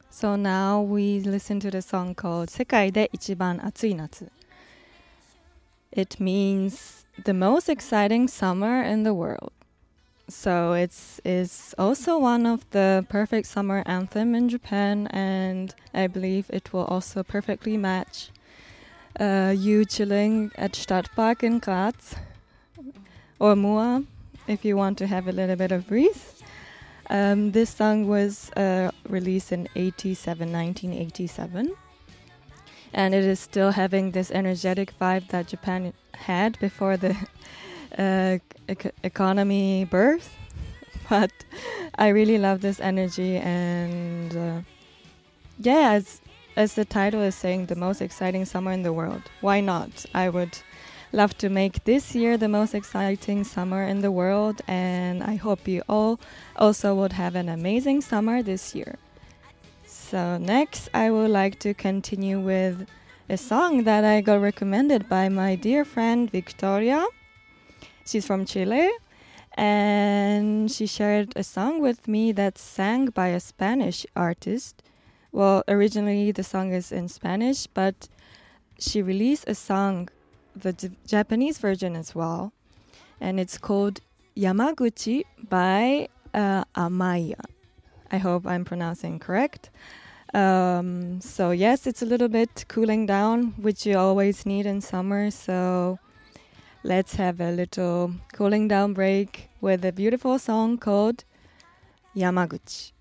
So now we listen to the song called 世界で一番暑い夏. It means the most exciting summer in the world. So it's also one of the perfect summer anthem in Japan, and I believe it will also perfectly match you chilling at Stadtpark in Graz or Mua if you want to have a little bit of breeze. This song was released in 1987, and it is still having this energetic vibe that Japan had before the economy birth. But I really love this energy, and as the title is saying, the most exciting summer in the world. Why not? I would love to make this year the most exciting summer in the world, and I hope you all also would have an amazing summer this year. So next, I would like to continue with a song that I got recommended by my dear friend Victoria. She's from Chile, and she shared a song with me that's sang by a Spanish artist. Well, originally the song is in Spanish, but she released a song, the Japanese version as well, and it's called Yamaguchi by Amaya. I hope I'm pronouncing correct. So yes, it's a little bit cooling down, which you always need in summer, so let's have a little cooling down break with a beautiful song called Yamaguchi.